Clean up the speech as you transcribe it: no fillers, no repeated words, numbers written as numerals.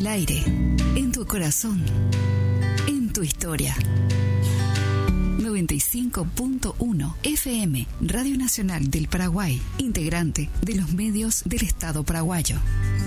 el aire, en tu corazón, en tu historia. 95.1 FM, Radio Nacional del Paraguay, integrante de los medios del Estado paraguayo.